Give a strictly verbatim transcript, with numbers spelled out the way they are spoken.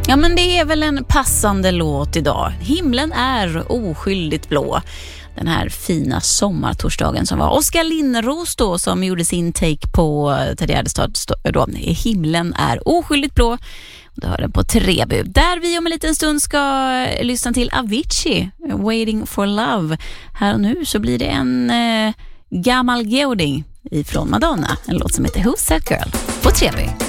Ja, men det är väl en passande låt idag. Himlen är oskyldigt blå. Den här fina sommartorsdagen som var Oskar Linnros då som gjorde sin take på Ted Gärdestad då. Himlen är oskyldigt blå. Du hör den på Trebu. Där vi om en liten stund ska lyssna till Avicii, Waiting for Love. Här och nu så blir det en eh, gammal goding ifrån Madonna. En låt som heter Who's That Girl på Trebu.